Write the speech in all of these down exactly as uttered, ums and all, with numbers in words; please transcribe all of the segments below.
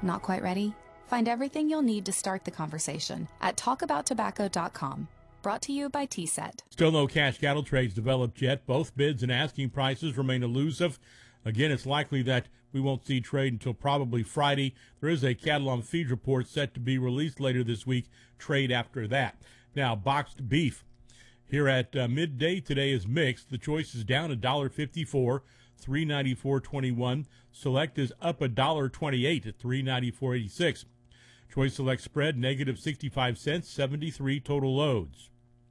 Not quite ready? Find everything you'll need to start the conversation at talk about tobacco dot com. Brought to you by T SET. Still no cash cattle trades developed yet. Both bids and asking prices remain elusive. Again, it's likely that we won't see trade until probably Friday. There is a cattle on feed report set to be released later this week. Trade after that. Now, boxed beef here at uh, midday today is mixed. The choice is down one dollar fifty-four, three ninety-four twenty-one. Select is up one dollar twenty-eight at three ninety-four eighty-six. Choice Select spread negative sixty-five cents, seventy-three total loads.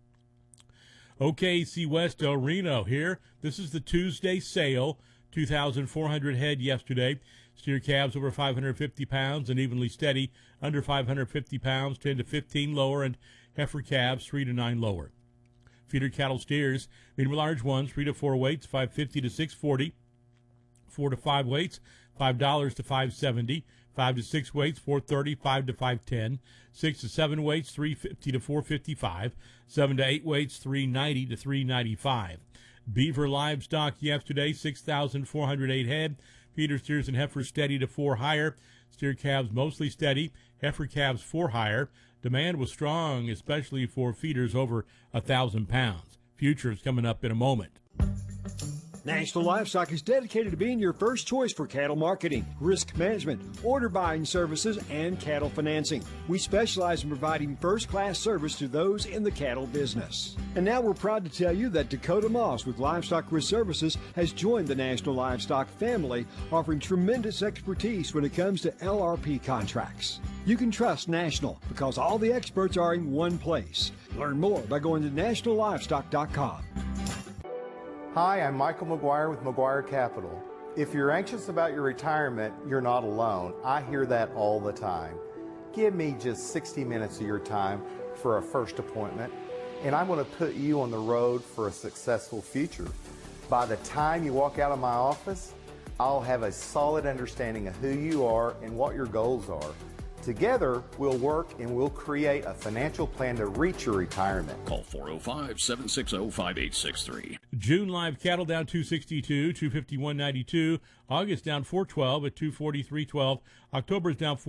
O K C West El Reno here. This is the Tuesday sale. two thousand four hundred head yesterday. Steer calves over five hundred fifty pounds and evenly steady. Under five hundred fifty pounds, ten to fifteen lower, and heifer calves three to nine lower. Feeder cattle steers, medium large ones, three to four weights, five fifty to six forty. four to five weights, five dollars to five seventy. five to six weights, four thirty, five to five ten. six to seven weights, three fifty to four fifty-five. seven to eight weights, three ninety to three ninety-five. Beaver livestock yesterday, six thousand four hundred eight head. Feeder steers and heifers steady to four higher. Steer calves mostly steady. Heifer calves four higher. Demand was strong, especially for feeders over one thousand pounds. Futures coming up in a moment. National Livestock is dedicated to being your first choice for cattle marketing, risk management, order buying services, and cattle financing. We specialize in providing first-class service to those in the cattle business. And now we're proud to tell you that Dakota Moss with Livestock Risk Services has joined the National Livestock family, offering tremendous expertise when it comes to L R P contracts. You can trust National because all the experts are in one place. Learn more by going to national livestock dot com. Hi, I'm Michael McGuire with McGuire Capital. If you're anxious about your retirement, you're not alone. I hear that all the time. Give me just sixty minutes of your time for a first appointment, and I'm going to put you on the road for a successful future. By the time you walk out of my office, I'll have a solid understanding of who you are and what your goals are. Together, we'll work and we'll create a financial plan to reach your retirement. Call four oh five, seven six oh, five eight six three. June live cattle down two sixty-two, two fifty-one ninety-two. August down four twelve at two forty-three twelve. October's down